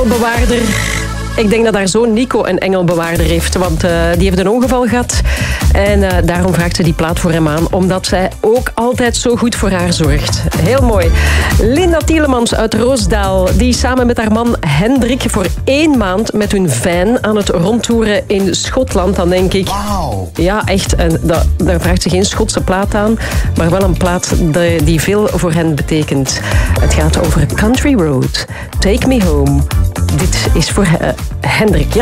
engelbewaarder. Ik denk dat haar zoon Nico een engelbewaarder heeft, want die heeft een ongeval gehad. En daarom vraagt ze die plaat voor hem aan, omdat zij ook altijd zo goed voor haar zorgt. Heel mooi. Linda Tielemans uit Roosdaal, die samen met haar man Hendrik voor 1 maand met hun van aan het rondtoeren in Schotland. Dan denk ik, Wauw. ja echt, en daar vraagt ze geen Schotse plaat aan, maar wel een plaat die veel voor hen betekent. Het gaat over Country Road, Take Me Home. Dit is voor Hendrik. Ja.